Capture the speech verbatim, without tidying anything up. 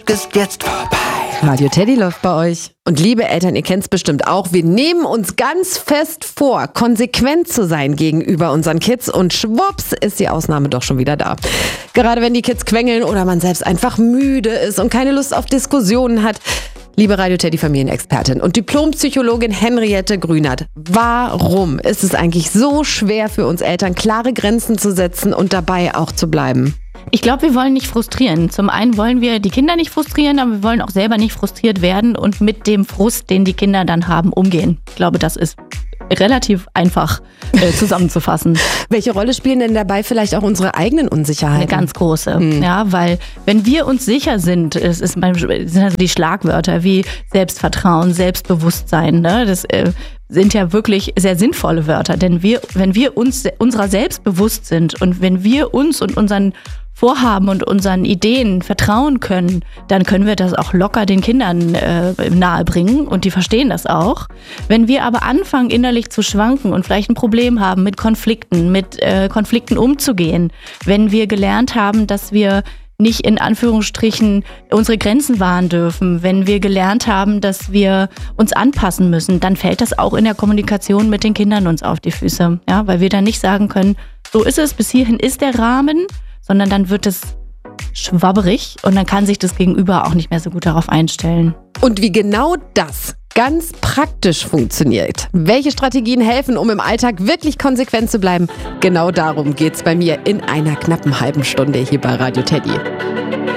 Tag ist jetzt vorbei. Radio Teddy läuft bei euch. Und liebe Eltern, ihr kennt es bestimmt auch, wir nehmen uns ganz fest vor, konsequent zu sein gegenüber unseren Kids und schwupps ist die Ausnahme doch schon wieder da. Gerade wenn die Kids quengeln oder man selbst einfach müde ist und keine Lust auf Diskussionen hat. Liebe Radio Teddy Familienexpertin und Diplompsychologin Henriette Grünert, warum ist es eigentlich so schwer für uns Eltern, klare Grenzen zu setzen und dabei auch zu bleiben? Ich glaube, wir wollen nicht frustrieren. Zum einen wollen wir die Kinder nicht frustrieren, aber wir wollen auch selber nicht frustriert werden und mit dem Frust, den die Kinder dann haben, umgehen. Ich glaube, das ist relativ einfach äh, zusammenzufassen. Welche Rolle spielen denn dabei vielleicht auch unsere eigenen Unsicherheiten? Eine ganz große, Hm. ja, weil wenn wir uns sicher sind, es ist beim, sind also die Schlagwörter wie Selbstvertrauen, Selbstbewusstsein, ne, das äh, sind ja wirklich sehr sinnvolle Wörter, denn wir, wenn wir uns unserer selbst bewusst sind und wenn wir uns und unseren Vorhaben und unseren Ideen vertrauen können, dann können wir das auch locker den Kindern äh, nahebringen und die verstehen das auch. Wenn wir aber anfangen, innerlich zu schwanken und vielleicht ein Problem haben mit Konflikten, mit äh, Konflikten umzugehen, wenn wir gelernt haben, dass wir nicht in Anführungsstrichen unsere Grenzen wahren dürfen, wenn wir gelernt haben, dass wir uns anpassen müssen, dann fällt das auch in der Kommunikation mit den Kindern uns auf die Füße, ja, weil wir dann nicht sagen können, so ist es, bis hierhin ist der Rahmen, sondern dann wird es schwabberig und dann kann sich das Gegenüber auch nicht mehr so gut darauf einstellen. Und wie genau das ganz praktisch funktioniert, welche Strategien helfen, um im Alltag wirklich konsequent zu bleiben, genau darum geht's bei mir in einer knappen halben Stunde hier bei Radio Teddy.